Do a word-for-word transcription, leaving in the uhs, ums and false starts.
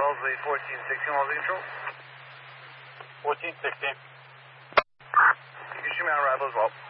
Wellesley fourteen sixteen, Wellesley Control. fourteen sixteen. You can shoot me on arrival as well.